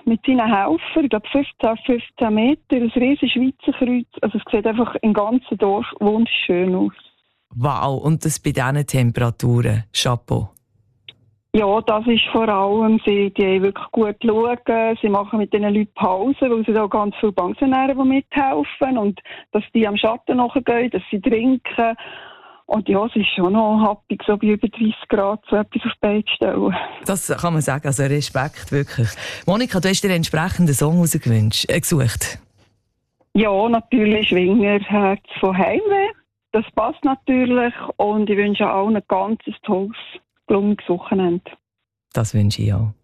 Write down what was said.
mit seinen Helfern, ich glaube 15 auf 15 Meter, ein riesiges Schweizer Kreuz. Also es sieht einfach im ganzen Dorf wunderschön aus. Wow, und das bei diesen Temperaturen. Chapeau. Ja, das ist vor allem, die haben wirklich gut schauen. Sie machen mit diesen Leuten Pause, weil sie da ganz viele Pensionäre, die mithelfen. Und dass die am Schatten nachgehen, dass sie trinken. Und ja, es ist schon noch happig, so bei über 30 Grad so etwas auf die Beine zu stellen. Das kann man sagen, also Respekt, wirklich. Monika, du hast dir einen entsprechenden Song gesucht. Ja, natürlich Schwingerherz von Heimweh. Das passt natürlich. Und ich wünsche allen ein ganz tolles, gelungenes Wochenende. Das wünsche ich auch.